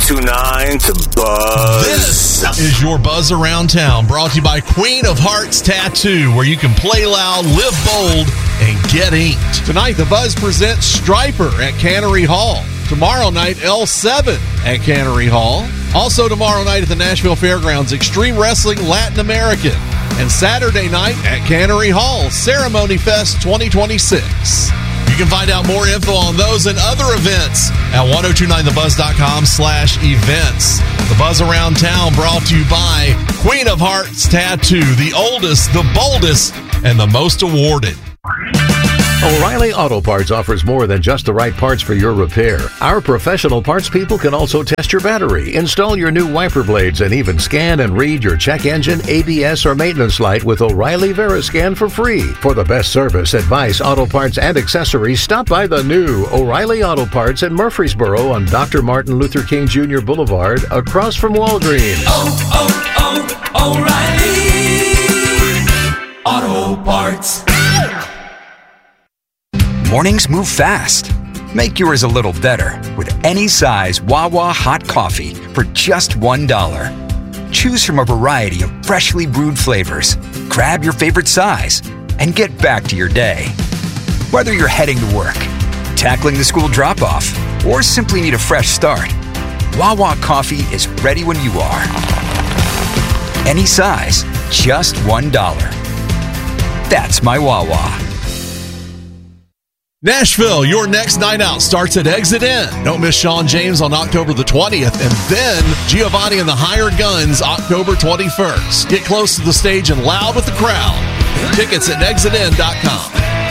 1029 The Buzz. This is your Buzz Around Town, brought to you by Queen of Hearts Tattoo, where you can play loud, live bold, and get inked. Tonight, The Buzz presents Striper at Cannery Hall. Tomorrow night, L7 at Cannery Hall. Also tomorrow night at the Nashville Fairgrounds, Extreme Wrestling Latin American. And Saturday night at Cannery Hall, Ceremony Fest 2026. You can find out more info on those and other events at 1029thebuzz.com/events. The Buzz Around Town brought to you by Queen of Hearts Tattoo, the oldest, the boldest, and the most awarded. O'Reilly Auto Parts offers more than just the right parts for your repair. Our professional parts people can also test your battery, install your new wiper blades, and even scan and read your check engine, ABS, or maintenance light with O'Reilly VeriScan for free. For the best service, advice, auto parts, and accessories, stop by the new O'Reilly Auto Parts in Murfreesboro on Dr. Martin Luther King Jr. Boulevard, across from Walgreens. O'Reilly Auto Parts. Mornings move fast. Make yours a little better with any size Wawa hot coffee for just $1. Choose from a variety of freshly brewed flavors. Grab your favorite size and get back to your day. Whether you're heading to work, tackling the school drop-off, or simply need a fresh start, Wawa coffee is ready when you are. Any size, just $1. That's my Wawa. Nashville, your next night out starts at Exit Inn. Don't miss Sean James on October the 20th, and then Giovanni and the Hired Guns October 21st. Get close to the stage and loud with the crowd. Tickets at exitinn.com.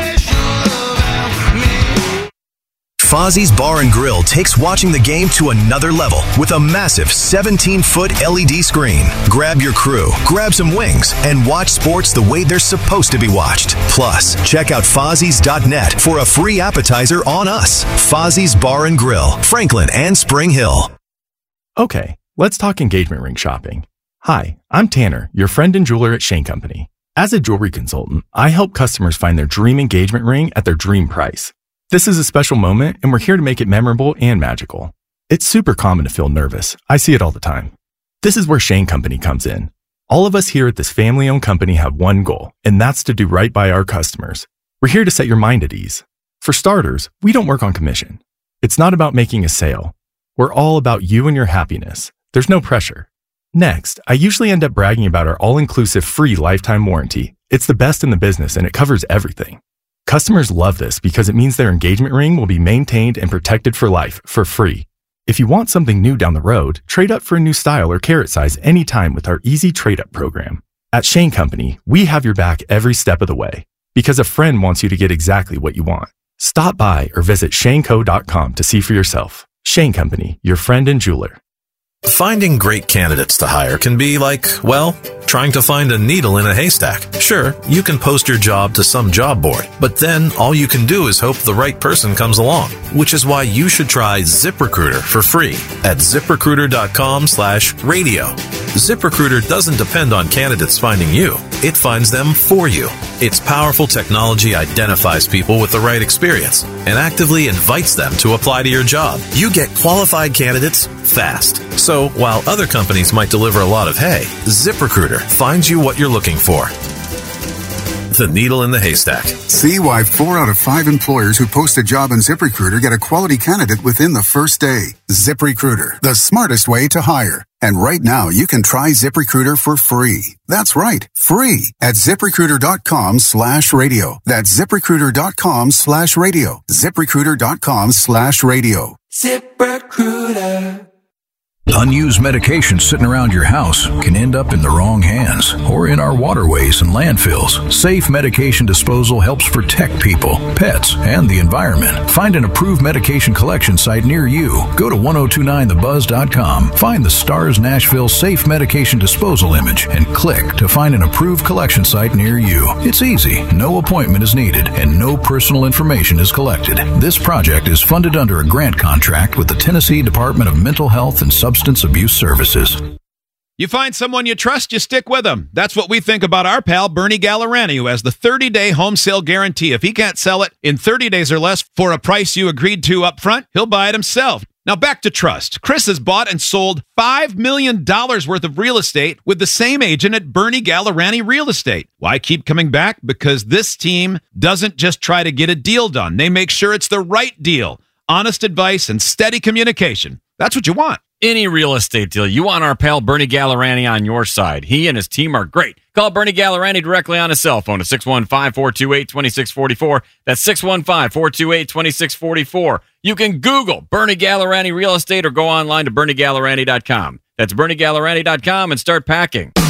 Fozzie's Bar and Grill takes watching the game to another level with a massive 17-foot LED screen. Grab your crew, grab some wings, and watch sports the way they're supposed to be watched. Plus, check out Fozzies.net for a free appetizer on us. Fozzie's Bar and Grill, Franklin and Spring Hill. Okay, let's talk engagement ring shopping. Hi, I'm Tanner, your friend and jeweler at Shane Company. As a jewelry consultant, I help customers find their dream engagement ring at their dream price. This is a special moment, and we're here to make it memorable and magical. It's super common to feel nervous. I see it all the time. This is where Shane Company comes in. All of us here at this family-owned company have one goal, and that's to do right by our customers. We're here to set your mind at ease. For starters, we don't work on commission. It's not about making a sale. We're all about you and your happiness. There's no pressure. Next, I usually end up bragging about our all-inclusive free lifetime warranty. It's the best in the business, and it covers everything. Customers love this because it means their engagement ring will be maintained and protected for life, for free. If you want something new down the road, trade up for a new style or carat size anytime with our easy trade-up program. At Shane Company, we have your back every step of the way because a friend wants you to get exactly what you want. Stop by or visit shaneco.com to see for yourself. Shane Company, your friend and jeweler. Finding great candidates to hire can be like, well, trying to find a needle in a haystack. Sure, you can post your job to some job board, but then all you can do is hope the right person comes along, which is why you should try ZipRecruiter for free at ZipRecruiter.com/radio. ZipRecruiter doesn't depend on candidates finding you. It finds them for you. Its powerful technology identifies people with the right experience and actively invites them to apply to your job. You get qualified candidates fast. So while other companies might deliver a lot of hay, ZipRecruiter finds you what you're looking for. The needle in the haystack. See why 4 out of 5 employers who post a job on ZipRecruiter get a quality candidate within the first day. ZipRecruiter, the smartest way to hire. And right now, you can try ZipRecruiter for free. That's right, free at ZipRecruiter.com/radio. That's ZipRecruiter.com/radio. ZipRecruiter.com/radio. ZipRecruiter. Unused medication sitting around your house can end up in the wrong hands or in our waterways and landfills. Safe medication disposal helps protect people, pets, and the environment. Find an approved medication collection site near you. Go to 1029thebuzz.com, find the STARS Nashville Safe Medication Disposal image, and click to find an approved collection site near you. It's easy, no appointment is needed, and no personal information is collected. This project is funded under a grant contract with the Tennessee Department of Mental Health and Substance Abuse Services. You find someone you trust, you stick with them. That's what we think about our pal Bernie Gallerani, who has the 30-day home sale guarantee. If he can't sell it in 30 days or less for a price you agreed to up front, he'll buy it himself. Now back to trust. Chris has bought and sold $5 million worth of real estate with the same agent at Bernie Gallerani Real Estate. Why keep coming back? Because this team doesn't just try to get a deal done. They make sure it's the right deal. Honest advice and steady communication. That's what you want. Any real estate deal, you want our pal Bernie Gallerani on your side. He and his team are great. Call Bernie Gallerani directly on his cell phone at 615-428-2644. That's 615-428-2644. You can Google Bernie Gallerani Real Estate or go online to BernieGallerani.com. That's BernieGallerani.com and start packing.